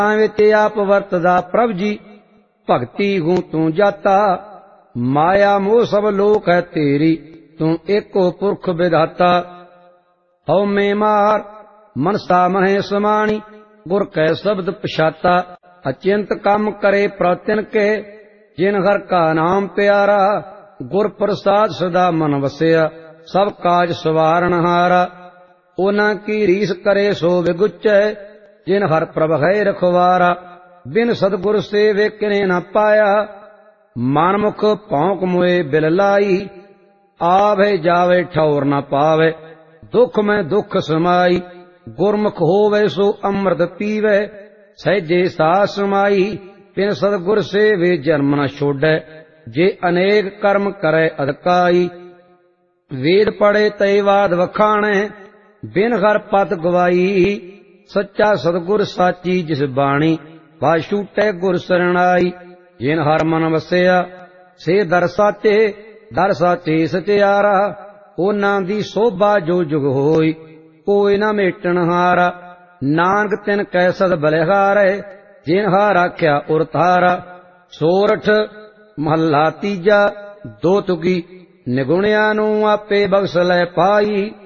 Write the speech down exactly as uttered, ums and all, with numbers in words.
विच आप वरतदा प्रभ जी, भगती हूँ तू जाता। माया मोह सब लोक है तेरी, तू एको पुरख विधाता। हौ में मार मनसा महे समाणी, गुर कै शब्द पछाता। अचिंत कम करे प्रतिन के, जिन हर का नाम प्यारा। गुर प्रसाद सदा मन वसिया, सब काज सवारण हारा। ओना की रीस करे सो विगुचै, जिन हर प्रभ है रखवारा। बिन सदगुर सेवे किने न पाया, मनमुख भौंक मोए बिल लाई। आवे जावे ठौर न पावे, दुख में दुख समाई। गुरमुख होवे सो अमृत पीवे, सहजे साह समाई। बिन सदगुर सेवे जन्म न छोड़ै, जे अनेक कर्म करे अधकाई। वेद पढ़े तय वाद वखाणे, बिन हर पद गवाई। सच्चा सतगुर साची जिस बाणी, वा छूटै गुर सरणाई। जिन हर मन वसिया से दर साचे, दर साचे सचियारा। ओना दी शोभा जो जुग होई, कोई न मेटन हारा। नानक तिन कै सद बलिहारै, जिन हार आख्या उर तारा। सोरठ महला तीजा, दो तुकी निगुणिया नू आपे बख्श लै पाई।